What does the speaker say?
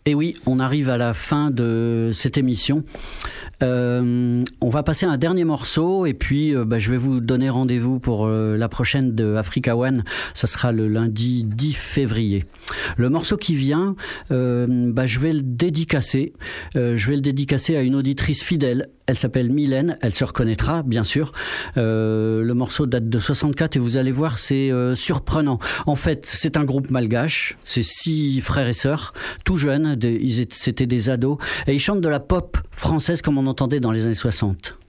Et oui, on arrive à la fin de cette émission. On va passer un dernier morceau et puis je vais vous donner rendez-vous pour la prochaine de Africa One. Ça sera le lundi 10 février. Le morceau qui vient, je vais le dédicacer. Je vais le dédicacer à une auditrice fidèle. Elle s'appelle Mylène, elle se reconnaîtra bien sûr. Le morceau date de 64 et vous allez voir, c'est surprenant. En fait, c'est un groupe malgache, c'est 6 frères et sœurs, tout jeunes, c'était des ados, et ils chantent de la pop française comme on entendait dans les années 60.